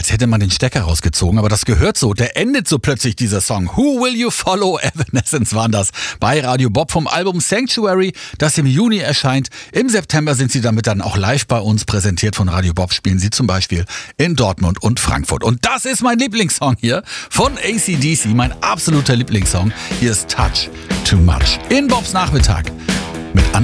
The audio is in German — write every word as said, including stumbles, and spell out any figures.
als hätte man den Stecker rausgezogen, aber das gehört so. Der endet so plötzlich, dieser Song. Who Will You Follow? Evanescence waren das bei Radio Bob vom Album Sanctuary, das im Juni erscheint. Im September sind sie damit dann auch live bei uns präsentiert von Radio Bob. Spielen sie zum Beispiel in Dortmund und Frankfurt. Und das ist mein Lieblingssong hier von A C D C, mein absoluter Lieblingssong. Hier ist Touch Too Much in Bobs Nachmittag mit Anna.